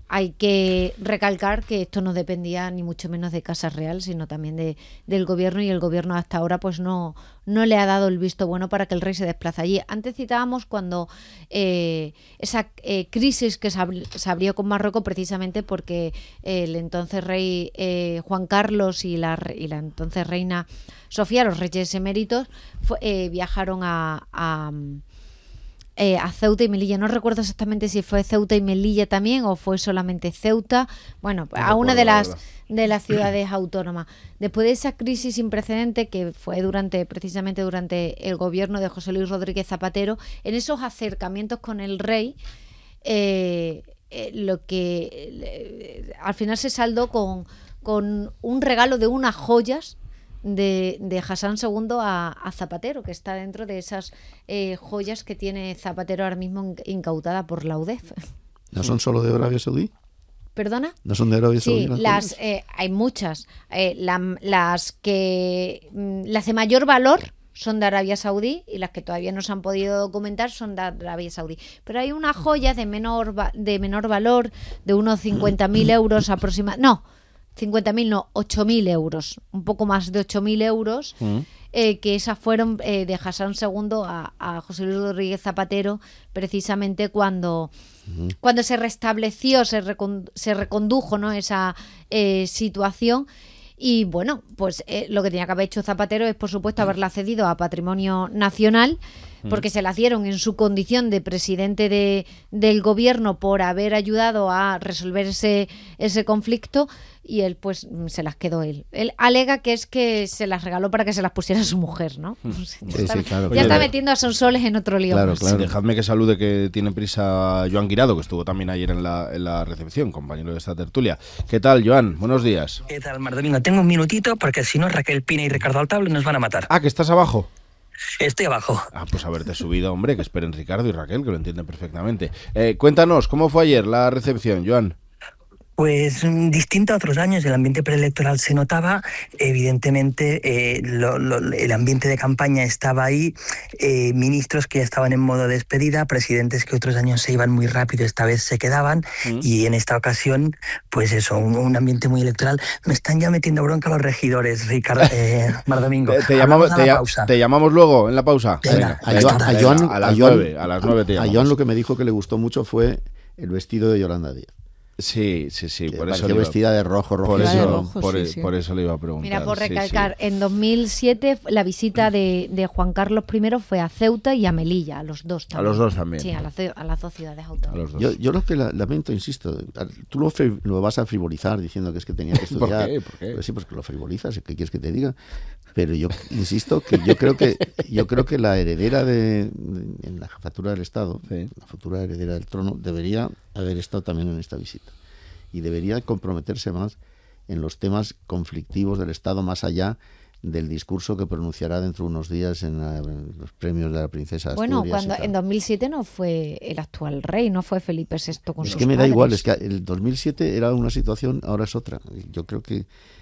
hay que recalcar que esto no dependía ni mucho menos de Casa Real, sino también del gobierno, y el gobierno hasta ahora pues no le ha dado el visto bueno para que el rey se desplace allí. Antes citábamos cuando esa crisis que se abrió con Marruecos, precisamente porque el entonces rey Juan Carlos y la entonces reina Sofía, los reyes eméritos, viajaron a Ceuta y Melilla. No recuerdo exactamente si fue Ceuta y Melilla también o fue solamente Ceuta. Bueno, a una de las ciudades autónomas. Después de esa crisis sin precedente que fue precisamente durante el gobierno de José Luis Rodríguez Zapatero, en esos acercamientos con el rey, lo que al final se saldó con un regalo de unas joyas de Hassan II a Zapatero, que está dentro de esas joyas que tiene Zapatero ahora mismo incautada por la UDEF. ¿No son solo de Arabia Saudí? ¿Perdona? ¿No son de Arabia Saudí? Sí, hay muchas. Las de mayor valor son de Arabia Saudí, y las que todavía no se han podido documentar son de Arabia Saudí. Pero hay una joya de menor valor, de unos 50.000 euros aproximadamente. No, 50.000 no, 8.000 euros, un poco más de 8.000 euros, que esas fueron de Hassan II a José Luis Rodríguez Zapatero, precisamente cuando se restableció, se recondujo, ¿no?, esa situación. Y bueno, pues lo que tenía que haber hecho Zapatero es, por supuesto, haberla cedido a Patrimonio Nacional, porque se la dieron en su condición de presidente del gobierno por haber ayudado a resolver ese conflicto, y él pues se las quedó él. Él alega que es que se las regaló para que se las pusiera su mujer, ¿no? Claro. Ya está metiendo a Sonsoles en otro lío. Claro. Dejadme que salude, que tiene prisa, Joan Guirado, que estuvo también ayer en la recepción, compañero de esta tertulia. ¿Qué tal, Joan? Buenos días. ¿Qué tal, Mar Domingo? Tengo un minutito porque si no Raquel Pina y Ricardo Altable nos van a matar. Ah, ¿que estás abajo? Estoy abajo. Ah, pues haberte subido, hombre, que esperen Ricardo y Raquel, que lo entienden perfectamente. Cuéntanos, ¿cómo fue ayer la recepción, Joan? Pues distinto a otros años, el ambiente preelectoral se notaba, evidentemente el ambiente de campaña estaba ahí, ministros que ya estaban en modo despedida, presidentes que otros años se iban muy rápido, esta vez se quedaban, y en esta ocasión, pues eso, un ambiente muy electoral. Me están ya metiendo bronca los regidores, Ricardo, Mar Domingo. Te llamamos luego en la pausa. Venga, a las 9 te llamamos. A Joan lo que me dijo que le gustó mucho fue el vestido de Yolanda Díaz. Sí, por eso vestida de rojo. Por eso le iba a preguntar. Mira, por recalcar, en 2007 la visita de Juan Carlos I fue a Ceuta y a Melilla, a los dos también. A los dos también. Sí, a las dos ciudades autónomas. Yo lo que lamento, insisto, tú lo vas a frivolizar diciendo que es que tenía que estudiar. ¿Por qué? Pues sí, pues que lo frivolizas, ¿qué quieres que te diga? Pero yo insisto que yo creo que la heredera en la jefatura del Estado, la futura heredera del trono, debería haber estado también en esta visita. Y debería comprometerse más en los temas conflictivos del Estado, más allá del discurso que pronunciará dentro de unos días en los premios de la princesa Asturias. Bueno, cuando en 2007 no fue el actual rey, no fue Felipe VI con sus Es que me da padres. igual, es que el 2007 era una situación, ahora es otra. Yo creo que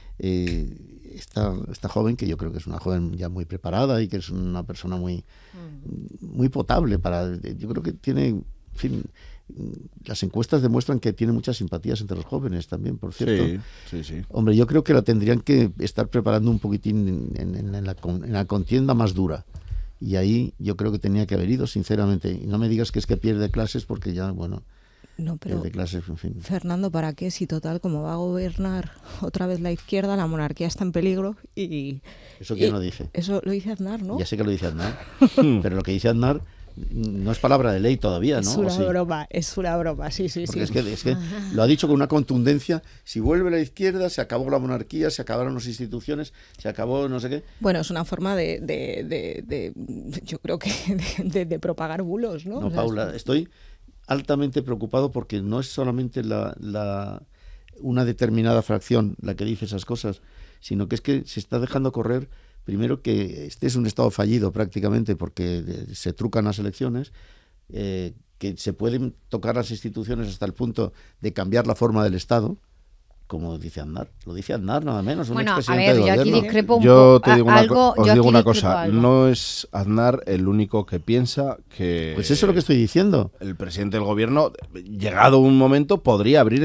esta joven, que yo creo que es una joven ya muy preparada y que es una persona muy potable yo creo que tiene, en fin, las encuestas demuestran que tiene muchas simpatías entre los jóvenes también, por cierto. Sí. Hombre, yo creo que la tendrían que estar preparando un poquitín en la contienda más dura. Y ahí yo creo que tenía que haber ido, sinceramente. Y no me digas que es que pierde clases, porque ya, bueno, no, pero pierde clases, en fin. Fernando, ¿para qué? Si total, como va a gobernar otra vez la izquierda, la monarquía está en peligro y... ¿Eso quién lo dice? Eso lo dice Aznar, ¿no? Ya sé que lo dice Aznar, pero lo que dice Aznar no es palabra de ley todavía, ¿no? Es una broma, sí. Porque es que lo ha dicho con una contundencia. Si vuelve la izquierda, se acabó la monarquía, se acabaron las instituciones, se acabó no sé qué. Bueno, es una forma de yo creo que de propagar bulos, ¿no? No, Paula, estoy altamente preocupado porque no es solamente una determinada fracción la que dice esas cosas, sino que es que se está dejando correr. Primero, que este es un Estado fallido prácticamente porque se trucan las elecciones, que se pueden tocar las instituciones hasta el punto de cambiar la forma del Estado, como dice Aznar. Lo dice Aznar, nada menos, un expresidente del gobierno. Yo aquí discrepo un poco. Os digo una cosa, no es Aznar el único que piensa que... Pues eso es lo que estoy diciendo. El presidente del gobierno, llegado un momento, podría abrir